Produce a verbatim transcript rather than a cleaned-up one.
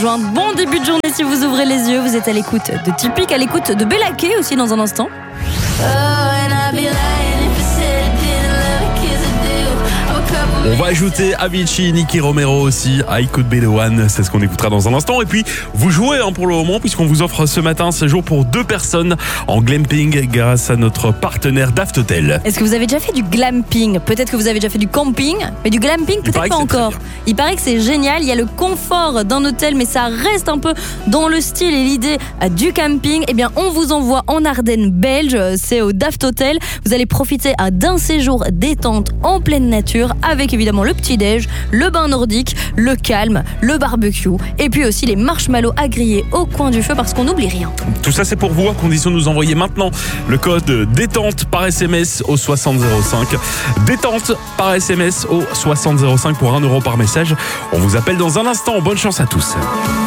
Un bon début de journée si vous ouvrez les yeux. Vous êtes à l'écoute de Typique, à l'écoute de Bella K aussi dans un instant. On va ajouter Avicii, Nicky Romero aussi, I Could Be The One, c'est ce qu'on écoutera dans un instant. Et puis, vous jouez hein, pour le moment, puisqu'on vous offre ce matin un séjour pour deux personnes en glamping grâce à notre partenaire Daft Hotel. Est-ce que vous avez déjà fait du glamping ? Peut-être que vous avez déjà fait du camping, mais du glamping, peut-être pas encore. Il paraît que c'est génial, il y a le confort d'un hôtel, mais ça reste un peu dans le style et l'idée du camping. Eh bien, on vous envoie en Ardennes belge, c'est au Daft Hotel. Vous allez profiter d'un séjour détente en pleine nature, avec évidemment le petit-déj, le bain nordique, le calme, le barbecue et puis aussi les marshmallows à griller au coin du feu parce qu'on n'oublie rien. Tout ça c'est pour vous, à condition de nous envoyer maintenant le code détente par S M S au soixante zéro cinq. Détente par S M S au soixante zéro cinq pour un euro par message. On vous appelle dans un instant. Bonne chance à tous.